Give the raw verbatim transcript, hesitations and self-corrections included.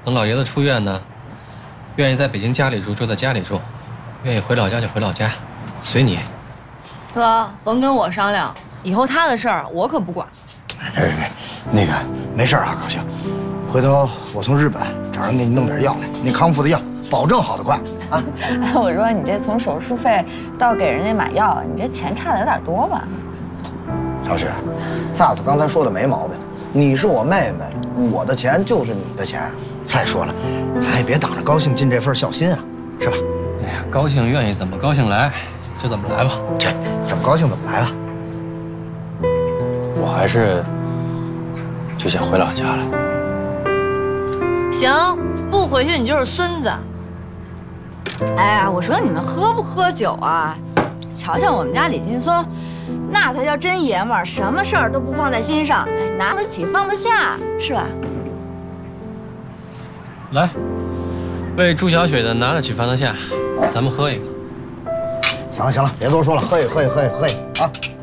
等老爷子出院呢，愿意在北京家里住就在家里住，愿意回老家就回老家，随你。 哥，甭跟我商量，以后他的事儿我可不管。 别别别，那个没事啊，高兴。回头我从日本找人给你弄点药来，那康复的药保证好得快啊。 哎，我说你这从手术费到给人家买药，你这钱差的有点多吧？ 小雪，萨斯刚才说的没毛病，你是我妹妹，我的钱就是你的钱。再说了，咱也别挡着高兴尽这份孝心啊，是吧？ 哎呀，高兴愿意怎么高兴来就怎么来吧。 这怎么高兴怎么来吧。 我还是就先回老家了。 行，不回去你就是孙子。 哎呀，我说你们喝不喝酒啊？瞧瞧我们家李劲松，那才叫真爷们儿，什么事儿都不放在心上，哎，拿得起放得下，是吧？ 来，为朱小雪的拿得起放得下，咱们喝一个。 行了行了，别多说了，喝一喝一喝一喝一啊。